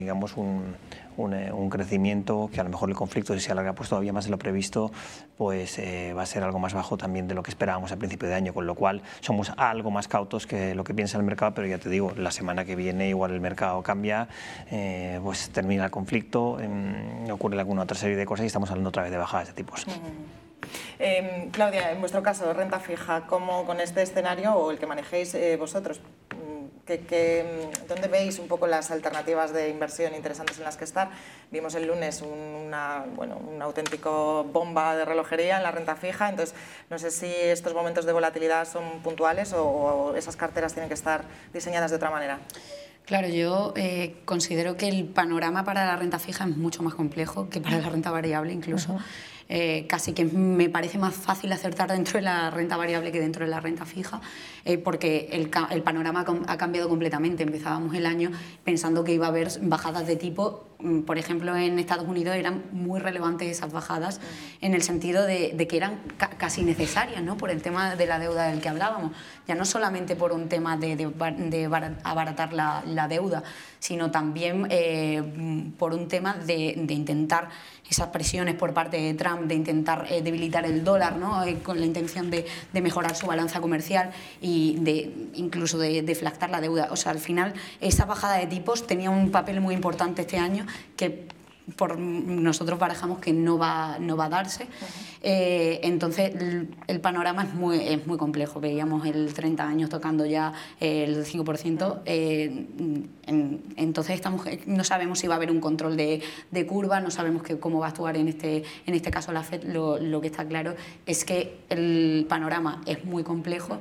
digamos, un crecimiento que a lo mejor el conflicto, si se alarga pues todavía más de lo previsto, pues va a ser algo más bajo también de lo que esperábamos al principio de año, con lo cual somos algo más cautos que lo que piensa el mercado, pero ya te digo, la semana que viene igual el mercado cambia, pues termina el conflicto, ocurre alguna otra serie de cosas y estamos hablando otra vez de bajadas de tipos. Claudia, en vuestro caso, renta fija, ¿cómo con este escenario o el que manejéis vosotros? ¿Dónde veis un poco las alternativas de inversión interesantes en las que estar? Vimos el lunes una auténtico bomba de relojería en la renta fija, entonces no sé si estos momentos de volatilidad son puntuales o esas carteras tienen que estar diseñadas de otra manera. Claro, yo considero que el panorama para la renta fija es mucho más complejo que para la renta variable incluso. Casi que me parece más fácil acertar dentro de la renta variable que dentro de la renta fija, porque el panorama ha cambiado completamente. Empezábamos el año pensando que iba a haber bajadas de tipo. Por ejemplo, en Estados Unidos eran muy relevantes esas bajadas en el sentido de que eran casi necesarias, ¿no? Por el tema de la deuda del que hablábamos. Ya no solamente por un tema de abaratar la deuda, sino también por un tema de intentar esas presiones por parte de Trump, de intentar debilitar el dólar, ¿no? Con la intención de mejorar su balanza comercial y incluso de deflactar la deuda. O sea, al final, esa bajada de tipos tenía un papel muy importante este año que nosotros barajamos que no va a darse. Entonces el panorama es muy complejo. Veíamos el 30 años tocando ya el 5%, entonces no sabemos si va a haber un control de curva, no sabemos cómo va a actuar en este caso la FED. Lo que está claro es que el panorama es muy complejo.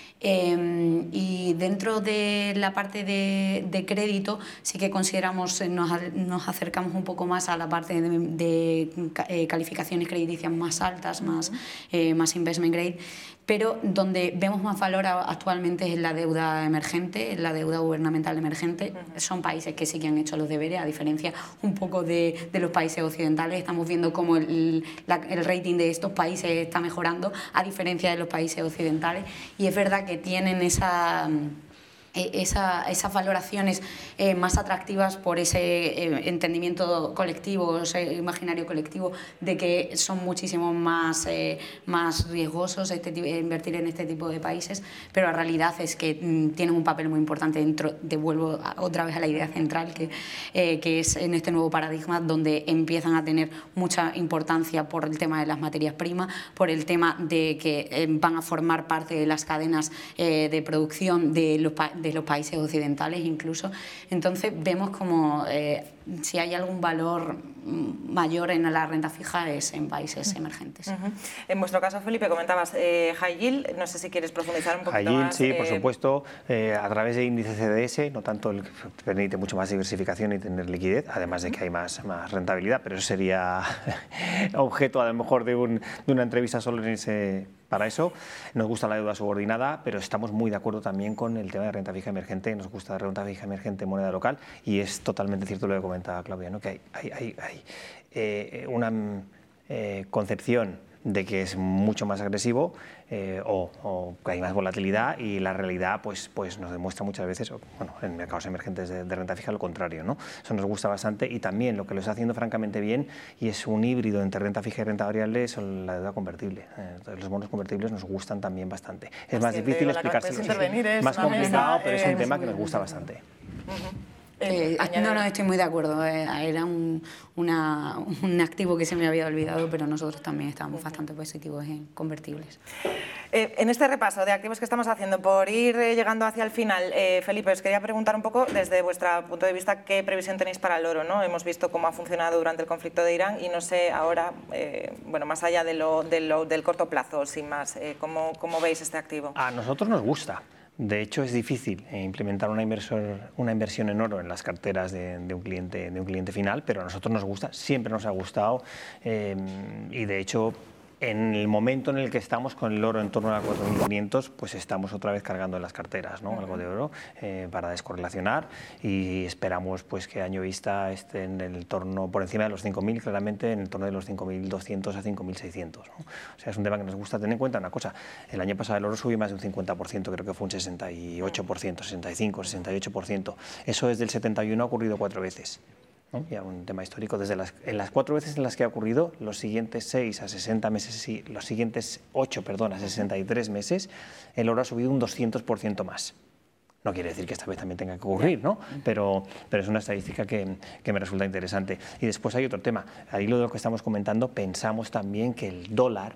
Y dentro de la parte de crédito sí que consideramos, nos acercamos un poco más a la parte de calificaciones crediticias más altas, más investment grade, pero donde vemos más valor actualmente es la deuda emergente, la deuda gubernamental emergente. Son países que sí que han hecho los deberes, a diferencia un poco de los países occidentales. Estamos viendo cómo el rating de estos países está mejorando, a diferencia de los países occidentales, y es verdad que tienen esas valoraciones más atractivas por ese entendimiento colectivo, ese imaginario colectivo de que son muchísimo más riesgosos invertir en este tipo de países, pero la realidad es que tienen un papel muy importante dentro. Devuelvo otra vez a la idea central que es en este nuevo paradigma donde empiezan a tener mucha importancia por el tema de las materias primas, por el tema de que van a formar parte de las cadenas de producción de los países occidentales incluso. Entonces vemos como si hay algún valor mayor en la renta fija es en países emergentes. En vuestro caso, Felipe, comentabas high yield, no sé si quieres profundizar un poquito más. High yield, sí, por supuesto, a través de índice CDS, no tanto el que permite mucho más diversificación y tener liquidez, además de que hay más rentabilidad, pero eso sería objeto a lo mejor de una entrevista solo para eso. Nos gusta la deuda subordinada, pero estamos muy de acuerdo también con el tema de renta fija emergente. Nos gusta la renta fija emergente en moneda local y es totalmente cierto lo que comentaba Claudia, ¿no? Que hay una concepción de que es mucho más agresivo o que hay más volatilidad, y la realidad pues nos demuestra muchas veces, bueno, en mercados emergentes de renta fija, lo contrario, ¿no? Eso nos gusta bastante, y también lo que lo está haciendo francamente bien, y es un híbrido entre renta fija y renta variable, son la deuda convertible. Los bonos convertibles nos gustan también bastante. Es más difícil explicárselo, más complicado, pero es un tema que nos gusta bastante. No, estoy muy de acuerdo. Era un activo que se me había olvidado, pero nosotros también estamos bastante positivos en convertibles. En este repaso de activos que estamos haciendo, por ir llegando hacia el final, Felipe, os quería preguntar un poco, desde vuestro punto de vista, qué previsión tenéis para el oro, ¿no? Hemos visto cómo ha funcionado durante el conflicto de Irán y no sé ahora, bueno, más allá del corto plazo, sin más, ¿cómo veis este activo? A nosotros nos gusta. De hecho, es difícil implementar una inversión en oro en las carteras de un cliente final, pero a nosotros nos gusta, siempre nos ha gustado, y de hecho en el momento en el que estamos con el oro en torno a 4.500, pues estamos otra vez cargando en las carteras, ¿no? Algo de oro para descorrelacionar, y esperamos pues que año vista esté en el torno, por encima de los 5.000, claramente en el torno de los 5.200 a 5.600, ¿no? O sea, es un tema que nos gusta tener en cuenta una cosa. El año pasado el oro subió más de un 50%, creo que fue un 68%, 65, 68%. Eso desde el 71 ha ocurrido 4 veces. ¿No? Ya un tema histórico, en las 4 veces en las que ha ocurrido, los siguientes 6 a 60 meses, sí, los siguientes 8, perdón, a 63 meses, el oro ha subido un 200% más. No quiere decir que esta vez también tenga que ocurrir, ¿no? Pero es una estadística que me resulta interesante. Y después hay otro tema, al hilo de lo que estamos comentando, pensamos también que el dólar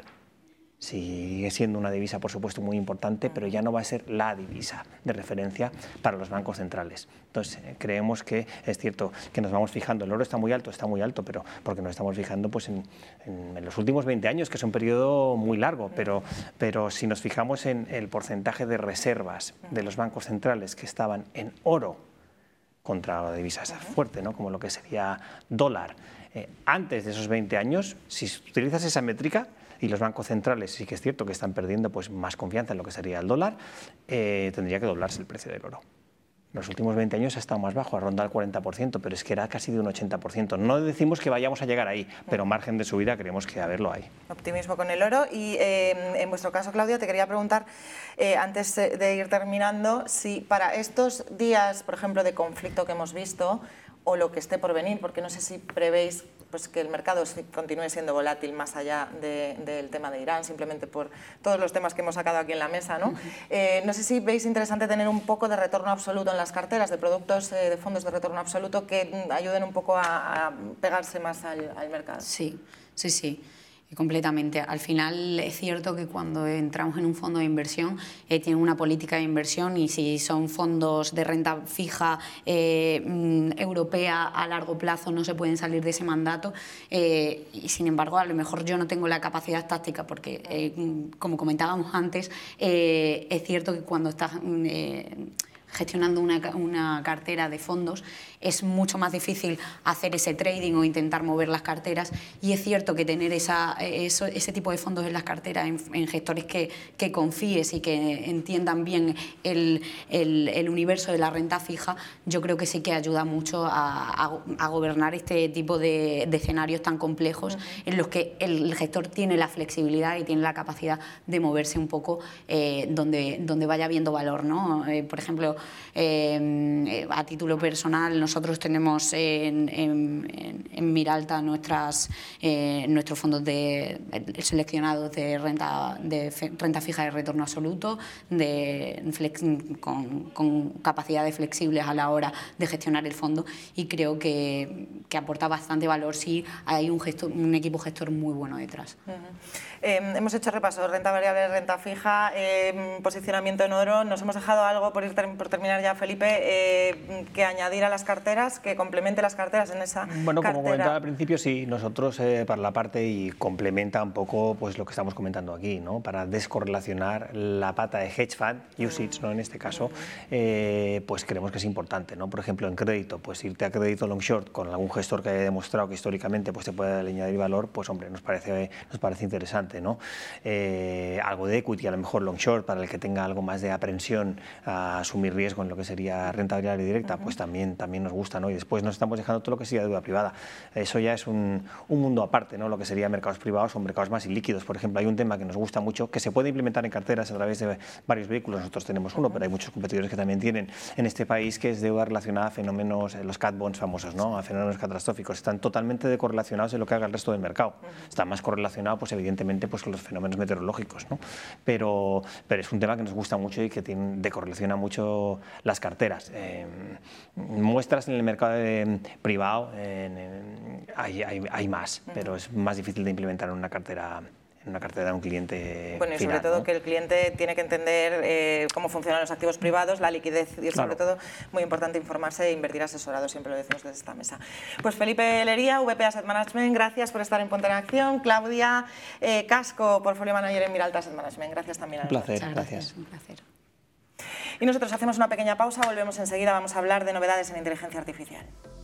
sigue siendo una divisa, por supuesto, muy importante, pero ya no va a ser la divisa de referencia para los bancos centrales. Entonces, creemos que es cierto que nos vamos fijando, el oro está muy alto, pero porque nos estamos fijando pues, en los últimos 20 años, que es un periodo muy largo, pero si nos fijamos en el porcentaje de reservas de los bancos centrales que estaban en oro contra la divisa fuerte, ¿no? Como lo que sería dólar, antes de esos 20 años, si utilizas esa métrica, y los bancos centrales sí que es cierto que están perdiendo pues, más confianza en lo que sería el dólar, tendría que doblarse el precio del oro. En los últimos 20 años ha estado más bajo, ha rondado el 40%, pero es que era casi de un 80%. No decimos que vayamos a llegar ahí, pero margen de subida creemos que haberlo hay. Optimismo con el oro. Y en vuestro caso, Claudia, te quería preguntar, antes de ir terminando, si para estos días, por ejemplo, de conflicto que hemos visto, o lo que esté por venir, porque no sé si prevéis pues, que el mercado continúe siendo volátil más allá del tema de Irán, simplemente por todos los temas que hemos sacado aquí en la mesa, ¿no? No sé si veis interesante tener un poco de retorno absoluto en las carteras, de productos de fondos de retorno absoluto que ayuden un poco a pegarse más al mercado. Sí, sí, sí. Completamente. Al final es cierto que cuando entramos en un fondo de inversión tienen una política de inversión, y si son fondos de renta fija europea a largo plazo no se pueden salir de ese mandato, y sin embargo a lo mejor yo no tengo la capacidad táctica porque como comentábamos antes, es cierto que cuando estás gestionando una cartera de fondos es mucho más difícil hacer ese trading o intentar mover las carteras, y es cierto que tener ese tipo de fondos en las carteras, en gestores que confíes y que entiendan bien el universo de la renta fija, yo creo que sí que ayuda mucho a gobernar este tipo de escenarios tan complejos en los que el gestor tiene la flexibilidad y tiene la capacidad de moverse un poco donde vaya viendo valor, ¿no? Por ejemplo, a título personal, nosotros tenemos en Miralta nuestros fondos seleccionados de renta fija de retorno absoluto, con capacidades flexibles a la hora de gestionar el fondo, y creo que aporta bastante valor si hay un equipo gestor muy bueno detrás. Hemos hecho repaso, renta variable, renta fija, posicionamiento en oro. Nos hemos dejado algo por terminar ya, Felipe, que añadir a las carteras, que complemente las carteras en esa Bueno, cartera. como comentaba al principio, sí, nosotros para la parte, y complementa un poco pues, lo que estamos comentando aquí, ¿no? Para descorrelacionar la pata de hedge fund, usage, ¿no? En este caso, pues creemos que es importante, ¿no? Por ejemplo, en crédito, pues irte a crédito long short con algún gestor que haya demostrado que históricamente pues, te puede añadir valor, pues hombre, nos parece interesante, ¿no? Algo de equity, a lo mejor long short, para el que tenga algo más de aprensión a asumir riesgo en lo que sería renta variable directa, pues también nos gusta, ¿no? Y después nos estamos dejando todo lo que sería deuda privada. Eso ya es un mundo aparte, ¿no? Lo que sería mercados privados o mercados más ilíquidos. Por ejemplo, hay un tema que nos gusta mucho, que se puede implementar en carteras a través de varios vehículos. Nosotros tenemos uno, pero hay muchos competidores que también tienen en este país, que es deuda relacionada a fenómenos, los cat bonds famosos, ¿no? A fenómenos catastróficos. Están totalmente decorrelacionados de lo que haga el resto del mercado. Está más correlacionado, pues evidentemente, pues con los fenómenos meteorológicos, ¿no? Pero es un tema que nos gusta mucho y que decorrelaciona mucho las carteras. Muestras en el mercado privado hay más, pero es más difícil de implementar en una cartera de un cliente bueno, y sobre final, todo, ¿no? Que el cliente tiene que entender cómo funcionan los activos privados, la liquidez, y sobre todo muy importante informarse e invertir asesorado, siempre lo decimos desde esta mesa. Pues Felipe Lería, VP Asset Management, gracias por estar en Ponte en Acción. Claudia Casco, Portfolio Manager en Miralta Asset Management, gracias también a Un placer, gracias. Un placer. Y nosotros hacemos una pequeña pausa, volvemos enseguida, vamos a hablar de novedades en inteligencia artificial.